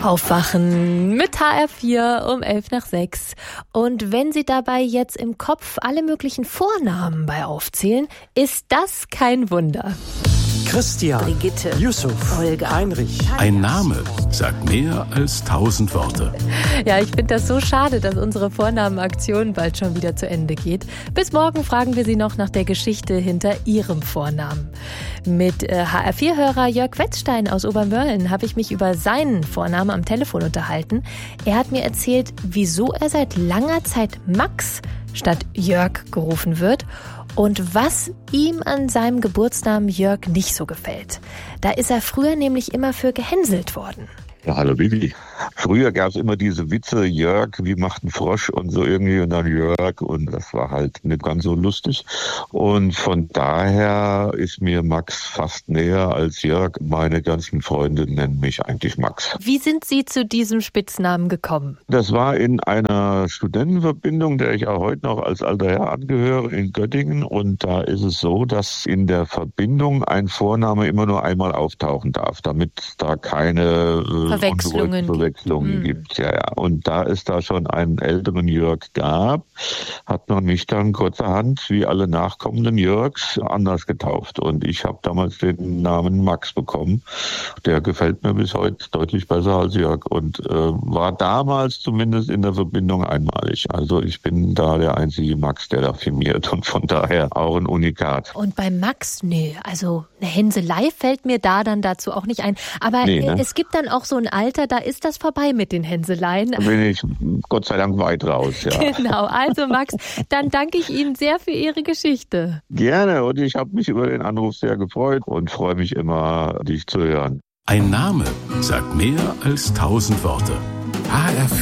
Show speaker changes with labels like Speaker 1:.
Speaker 1: Aufwachen mit HR4 um 5:11. Und wenn Sie dabei jetzt im Kopf alle möglichen Vornamen bei aufzählen, ist das kein Wunder.
Speaker 2: Christian,
Speaker 1: Brigitte,
Speaker 2: Yusuf,
Speaker 1: Olga,
Speaker 2: Heinrich.
Speaker 3: Ein Name sagt mehr als 1000 Worte.
Speaker 1: Ja, ich finde das so schade, dass unsere Vornamenaktion bald schon wieder zu Ende geht. Bis morgen fragen wir Sie noch nach der Geschichte hinter Ihrem Vornamen. Mit HR4-Hörer Jörg Wetzstein aus Obermörlen habe ich mich über seinen Vornamen am Telefon unterhalten. Er hat mir erzählt, wieso er seit langer Zeit Max statt Jörg gerufen wird und was ihm an seinem Geburtsnamen Jörg nicht so gefällt. Da ist er früher nämlich immer für gehänselt worden.
Speaker 4: Ja, hallo Vivi. Früher gab es immer diese Witze, Jörg, wie macht ein Frosch und so irgendwie und dann Jörg und das war halt nicht ganz so lustig. Und von daher ist mir Max fast näher als Jörg. Meine ganzen Freunde nennen mich eigentlich Max.
Speaker 1: Wie sind Sie zu diesem Spitznamen gekommen?
Speaker 4: Das war in einer Studentenverbindung, der ich auch heute noch als alter Herr angehöre, in Göttingen. Und da ist es so, dass in der Verbindung ein Vorname immer nur einmal auftauchen darf, damit da keine Verwechslungen gibt. Ja. Und da es da schon einen älteren Jörg gab, hat man mich dann kurzerhand, wie alle nachkommenden Jörgs, anders getauft. Und ich habe damals den Namen Max bekommen. Der gefällt mir bis heute deutlich besser als Jörg und war damals zumindest in der Verbindung einmalig. Also ich bin da der einzige Max, der da firmiert und von daher auch ein Unikat.
Speaker 1: Und bei Max, also eine Hänselei fällt mir da dann dazu auch nicht ein. Aber es gibt dann auch so ein Alter, da ist das vorbei mit den Hänseleien.
Speaker 4: Da bin ich Gott sei Dank weit raus, ja.
Speaker 1: Genau, also Max, dann danke ich Ihnen sehr für Ihre Geschichte.
Speaker 4: Gerne und ich habe mich über den Anruf sehr gefreut und freue mich immer, dich zu hören.
Speaker 3: Ein Name sagt mehr als 1000 Worte. HR4